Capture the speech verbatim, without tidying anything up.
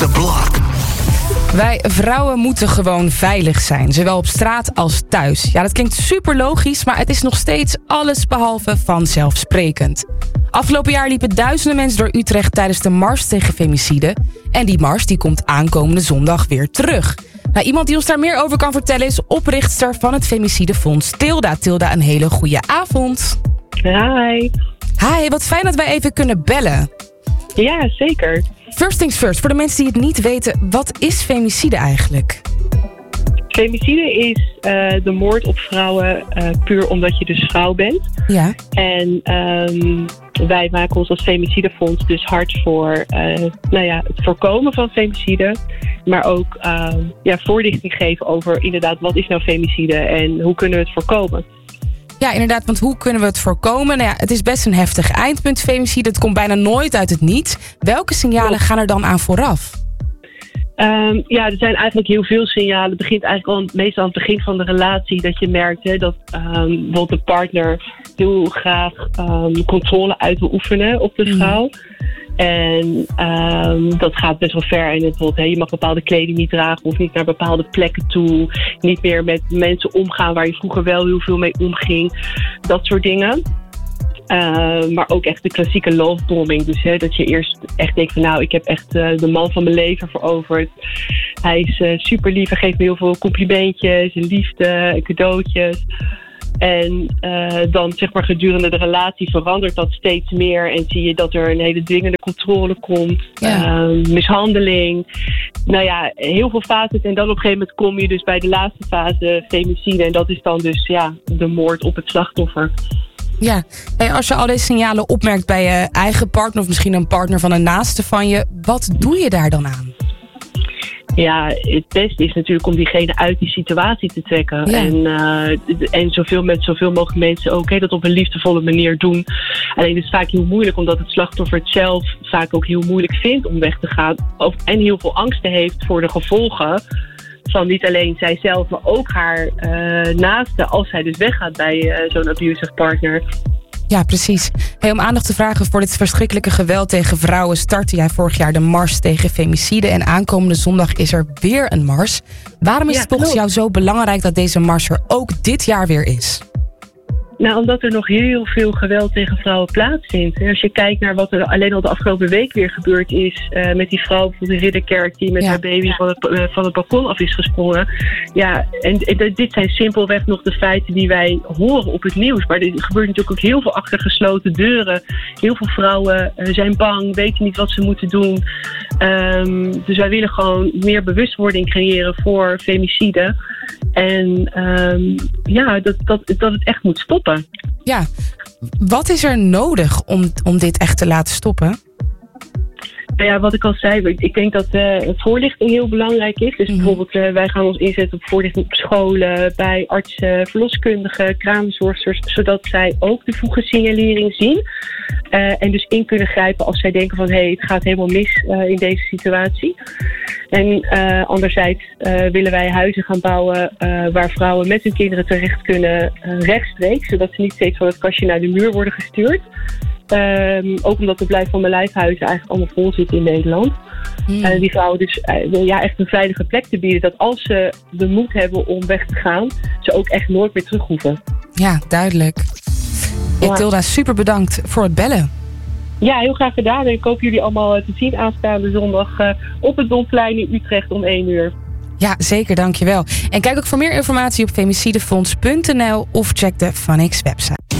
the block. Wij vrouwen moeten gewoon veilig zijn, zowel op straat als thuis. Ja, dat klinkt super logisch, maar het is nog steeds allesbehalve vanzelfsprekend. Afgelopen jaar liepen duizenden mensen door Utrecht tijdens de Mars tegen femicide. En die mars die komt aankomende zondag weer terug. Nou, iemand die ons daar meer over kan vertellen is oprichtster van het Femicidefonds, Tilda. Tilda, een hele goede avond. Hi. Hi, wat fijn dat wij even kunnen bellen. Ja, zeker. First things first, voor de mensen die het niet weten, wat is femicide eigenlijk? Femicide is uh, de moord op vrouwen uh, puur omdat je dus vrouw bent. Ja. En um, wij maken ons als Femicidefonds dus hard voor uh, nou ja, het voorkomen van femicide. Maar ook uh, ja, voorlichting geven over inderdaad wat is nou femicide en hoe kunnen we het voorkomen. Ja, inderdaad, want hoe kunnen we het voorkomen? Nou ja, het is best een heftig eindpunt, femicide. Het komt bijna nooit uit het niets. Welke signalen gaan er dan aan vooraf? Um, ja, er zijn eigenlijk heel veel signalen. Het begint eigenlijk al meestal aan het begin van de relatie dat je merkt hè, dat um, bijvoorbeeld de partner heel graag um, controle uit wil oefenen op de vrouw. Mm. En um, dat gaat best wel ver. En bijvoorbeeld, hè, je mag bepaalde kleding niet dragen of niet naar bepaalde plekken toe. Niet meer met mensen omgaan waar je vroeger wel heel veel mee omging. Dat soort dingen. Uh, maar ook echt de klassieke love bombing. Dus hè, dat je eerst echt denkt van nou, ik heb echt uh, de man van mijn leven veroverd. Hij is uh, super lief, hij geeft me heel veel complimentjes, liefde, cadeautjes. En uh, dan zeg maar gedurende de relatie verandert dat steeds meer. En zie je dat er een hele dwingende controle komt. Ja. Uh, mishandeling. Nou ja, heel veel fases. En dan op een gegeven moment kom je dus bij de laatste fase, femicide. En dat is dan dus ja, de moord op het slachtoffer. Ja, en als je al deze signalen opmerkt bij je eigen partner of misschien een partner van een naaste van je, wat doe je daar dan aan? Ja, het beste is natuurlijk om diegene uit die situatie te trekken. Ja. En, uh, en zoveel met zoveel mogelijk mensen ook hè, dat op een liefdevolle manier doen. Alleen het is vaak heel moeilijk omdat het slachtoffer het zelf vaak ook heel moeilijk vindt om weg te gaan. Of, en heel veel angsten heeft voor de gevolgen van niet alleen zijzelf, maar ook haar uh, naaste als zij dus weggaat bij uh, zo'n abusive partner. Ja, precies. Hey, om aandacht te vragen voor dit verschrikkelijke geweld tegen vrouwen startte jij vorig jaar de Mars tegen femicide. En aankomende zondag is er weer een mars. Waarom is ja, het volgens jou zo belangrijk dat deze mars er ook dit jaar weer is? Nou, omdat er nog heel veel geweld tegen vrouwen plaatsvindt. En als je kijkt naar wat er alleen al de afgelopen week weer gebeurd is uh, met die vrouw bijvoorbeeld in Ridderkerk die met ja. haar baby van het, uh, van het balkon af is gesprongen. Ja, en, en dit zijn simpelweg nog de feiten die wij horen op het nieuws. Maar er gebeurt natuurlijk ook heel veel achter gesloten deuren. Heel veel vrouwen uh, zijn bang, weten niet wat ze moeten doen. Um, dus wij willen gewoon meer bewustwording creëren voor femicide. En um, ja, dat, dat, dat het echt moet stoppen. Ja, wat is er nodig om, om dit echt te laten stoppen? Nou ja, wat ik al zei, ik denk dat uh, voorlichting heel belangrijk is. Dus mm-hmm. bijvoorbeeld uh, wij gaan ons inzetten op voorlichting op scholen, bij artsen, verloskundigen, kraamzorgsters, zodat zij ook de vroege signalering zien. Uh, en dus in kunnen grijpen als zij denken van hé, hey, het gaat helemaal mis uh, in deze situatie. En uh, anderzijds uh, willen wij huizen gaan bouwen uh, waar vrouwen met hun kinderen terecht kunnen uh, rechtstreeks, zodat ze niet steeds van het kastje naar de muur worden gestuurd. Um, ook omdat de Blijf van mijn lijfhuizen eigenlijk allemaal vol zitten in Nederland. Mm. Uh, die vrouwen dus uh, ja, echt een veilige plek te bieden. Dat als ze de moed hebben om weg te gaan, ze ook echt nooit meer terug hoeven. Ja, duidelijk. Ja. Tilda, super bedankt voor het bellen. Ja, heel graag gedaan. En ik hoop jullie allemaal te zien aanstaande zondag uh, op het Domplein in Utrecht om één uur. Ja, zeker, dankjewel. En kijk ook voor meer informatie op femicidefonds punt n l of check de Vanix website.